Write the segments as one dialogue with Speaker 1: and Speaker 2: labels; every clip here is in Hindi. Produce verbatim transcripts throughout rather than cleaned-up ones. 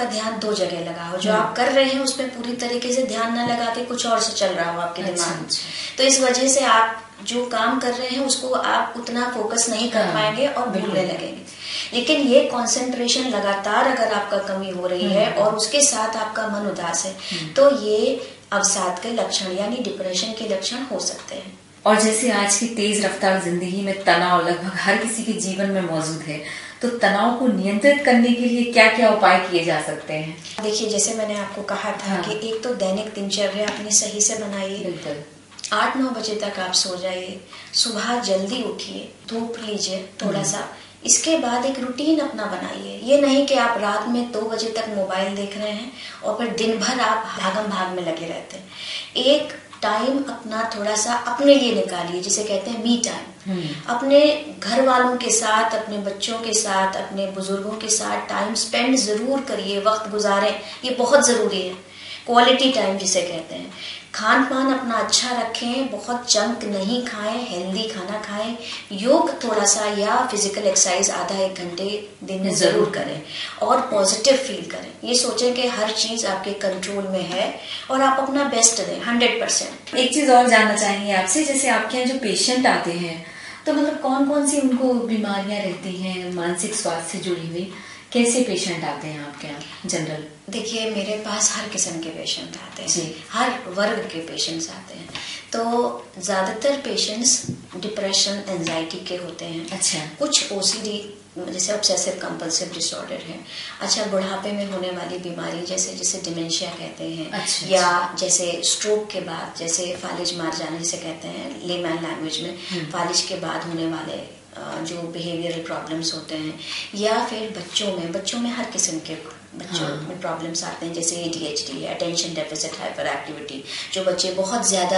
Speaker 1: आपका ध्यान दो जगह लगा हो, जो आप कर रहे हैं उसमें पूरी तरीके से ध्यान न लगा के कुछ और से चल रहा हो आपके दिमाग में, तो इस वजह से आप जो काम कर रहे हैं उसको आप उतना फोकस नहीं कर पाएंगे और भूलने लगेंगे। लेकिन ये कंसंट्रेशन लगातार अगर आपका कमी हो रही है और उसके साथ आपका मन उदास है तो ये अवसाद के लक्षण यानी डिप्रेशन के लक्षण हो सकते हैं।
Speaker 2: और जैसे आज की तेज रफ्तार जिंदगी में तनाव लगभग हर किसी के जीवन में मौजूद है, तो तनाव को नियंत्रित करने के लिए क्या क्या उपाय किए जा सकते हैं?
Speaker 1: देखिए, जैसे मैंने आपको कहा था हाँ। कि एक तो दैनिक दिनचर्या अपनी सही से बनाइए, बिल्कुल आठ नौ बजे तक आप सो जाइए, सुबह जल्दी उठिए, धूप लीजिए थोड़ा सा, इसके बाद एक रूटीन अपना बनाइए। ये नहीं कि आप रात में दो बजे तक मोबाइल देख रहे हैं और फिर दिन भर आप भागम भाग में लगे रहते हैं। एक टाइम अपना थोड़ा सा अपने लिए निकालिए, जिसे कहते हैं मी टाइम। अपने घर वालों के साथ, अपने बच्चों के साथ, अपने बुजुर्गों के साथ टाइम स्पेंड जरूर करिए, वक्त गुजारें, ये बहुत जरूरी है। क्वालिटी टाइम जिसे कहते हैं। खान पान अपना अच्छा रखें, बहुत जंक नहीं खाएं, हेल्दी खाना खाएं, योग थोड़ा सा या फिजिकल एक्सरसाइज आधा एक घंटे दिन में जरूर करें और पॉजिटिव फील करें। ये सोचें कि हर चीज आपके कंट्रोल में है और आप अपना बेस्ट दें हंड्रेड परसेंट।
Speaker 2: एक चीज और जानना चाहेंगे आपसे, जैसे आपके यहाँ जो पेशेंट आते हैं तो मतलब कौन कौन सी उनको बीमारियां रहती हैं मानसिक स्वास्थ्य से जुड़ी हुई, कैसे पेशेंट आते हैं आपके यहाँ जनरल?
Speaker 1: देखिए, मेरे पास हर किस्म के पेशेंट आते हैं, हर वर्ग के पेशेंट्स आते हैं। तो ज्यादातर पेशेंट्स डिप्रेशन एंजाइटी के होते हैं। अच्छा। कुछ ओसीडी जैसे ऑब्सेसिव कंपल्सिव डिसऑर्डर है। अच्छा, बुढ़ापे में होने वाली बीमारी जैसे जिसे डिमेंशिया कहते हैं। अच्छा, या जैसे स्ट्रोक के बाद जैसे फालिज मार जाने से कहते हैं लेमैन लैंग्वेज में, फालिज के बाद होने वाले जो बिहेवियरल प्रॉब्लम्स होते हैं, या फिर बच्चों में बच्चों में हर किस्म के बच्चों हाँ। में प्रॉब्लम्स आते हैं, जैसे ADHD, attention deficit hyper activity. जो बच्चे बहुत ज्यादा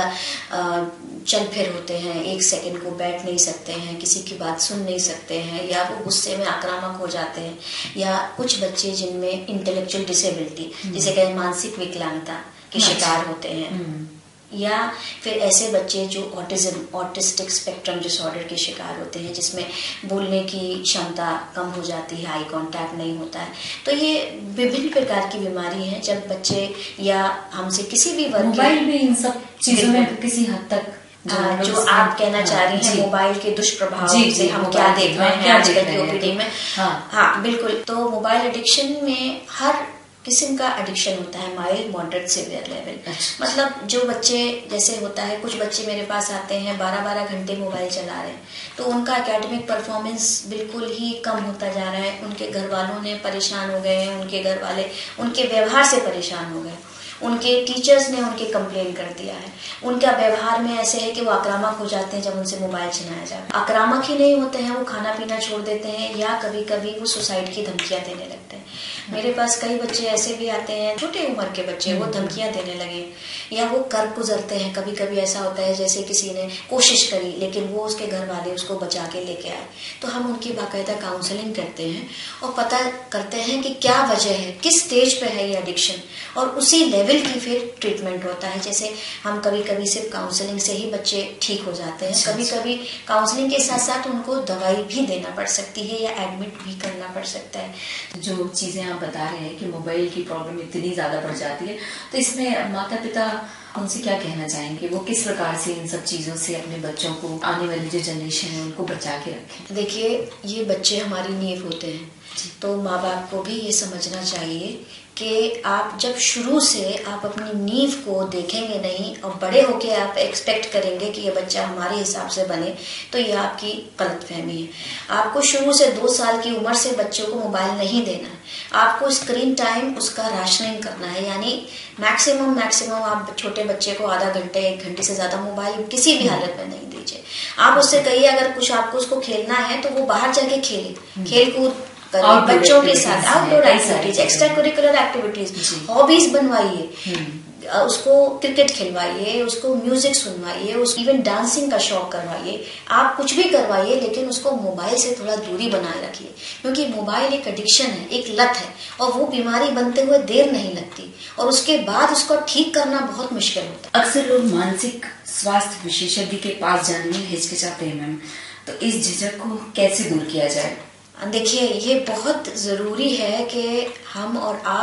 Speaker 1: चल फिर होते हैं, एक सेकंड को बैठ नहीं सकते हैं, किसी की बात सुन नहीं सकते हैं, या वो गुस्से में आक्रामक हो जाते हैं, या कुछ बच्चे जिनमें इंटेलेक्चुअल डिसेबिलिटी जिसे कहते मानसिक विकलांगता के शिकार होते हैं, या फिर ऐसे बच्चे जो ऑटिज्म ऑटिस्टिक स्पेक्ट्रम डिसऑर्डर के शिकार होते हैं, जिसमें बोलने की क्षमता कम हो जाती है, आई कांटेक्ट नहीं होता है। तो ये विभिन्न प्रकार की बीमारी है जब बच्चे या हमसे किसी भी वर्ग
Speaker 2: मोबाइल में इन सब चीजों में किसी हद तक
Speaker 1: जो, जो आप कहना हाँ, चाह रही हैं मोबाइल के दुष्प्रभाव से हम क्या देख रहे हैं आजकल की ओपीडी में। हाँ, हाँ बिल्कुल। तो मोबाइल एडिक्शन में हर किस्म का एडिक्शन होता है, माइल्ड मॉडरेट सीवियर लेवल। मतलब जो बच्चे जैसे होता है, कुछ बच्चे मेरे पास आते हैं बारह बारह घंटे मोबाइल चला रहे हैं, तो उनका एकेडमिक परफॉर्मेंस बिल्कुल ही कम होता जा रहा है। उनके घर वालों ने परेशान हो गए हैं, उनके घर वाले उनके व्यवहार से परेशान हो गए, उनके टीचर्स ने उनके कंप्लेन कर दिया है। उनका व्यवहार में ऐसे है कि वो आक्रामक हो जाते हैं जब उनसे मोबाइल छीनाया जाए। आक्रामक ही नहीं होते हैं, वो खाना पीना छोड़ देते हैं, या कभी कभी वो सुसाइड की धमकियां देने लगते हैं। मेरे पास कई बच्चे ऐसे भी आते हैं, छोटे उम्र के बच्चे, वो धमकियां देने लगे या वो कर गुजरते हैं। कभी कभी ऐसा होता है जैसे किसी ने कोशिश करी लेकिन वो उसके घर वाले उसको बचा के लेके आए, तो हम उनकी बाकायदा काउंसलिंग करते हैं और पता करते हैं कि क्या वजह है, किस स्टेज पे है ये एडिक्शन, और उसी लेवल की फिर ट्रीटमेंट होता है। जैसे हम कभी कभी सिर्फ काउंसलिंग से ही बच्चे ठीक हो जाते हैं, कभी कभी काउंसलिंग के साथ साथ उनको दवाई भी देना पड़ सकती है या एडमिट भी करना पड़ सकता है।
Speaker 2: जो चीजें आप बता रहे हैं कि मोबाइल की प्रॉब्लम इतनी ज्यादा बढ़ जाती है, तो इसमें माता पिता उनसे क्या कहना चाहेंगे, वो किस प्रकार से इन सब चीजों से अपने बच्चों को, आने वाली जो जनरेशन है उनको बचा के रखें?
Speaker 1: देखिए, ये बच्चे हमारी नींव होते हैं, तो माँ बाप को भी ये समझना चाहिए कि आप जब शुरू से आप अपनी नींव को देखेंगे नहीं और बड़े होके आप एक्सपेक्ट करेंगे कि ये बच्चा हमारे हिसाब से बने, तो ये आपकी गलतफहमी है। आपको शुरू से दो साल की उम्र से बच्चों को मोबाइल नहीं देना है। आपको स्क्रीन टाइम उसका राशनिंग करना है, यानी मैक्सिमम मैक्सिमम आप छोटे बच्चे को आधा घंटे एक घंटे से ज्यादा मोबाइल किसी भी हालत में नहीं दीजिए। आप उससे कहिए अगर कुछ आपको उसको खेलना है तो वो बाहर जाके खेले, खेल कूद बच्चों के साथ, outdoor activities, extra curricular activities, hobbies बनवाइए, उसको क्रिकेट खिलवाइए, उसको म्यूजिक सुनवाइए, उसको इवन डांसिंग का शौक करवाइए। आप कुछ भी करवाइए लेकिन उसको मोबाइल से थोड़ा दूरी बनाए रखिए, क्योंकि मोबाइल एक एडिक्शन है, एक लत है, और वो बीमारी बनते हुए देर नहीं लगती और उसके बाद उसको ठीक करना बहुत मुश्किल होता है।
Speaker 2: अक्सर लोग मानसिक स्वास्थ्य विशेषज्ञ के पास जाने में हिचकिचाते हैं मैम, तो इस झिझक को कैसे दूर किया जाए?
Speaker 1: देखिए, ये बहुत जरूरी है कि हम और आप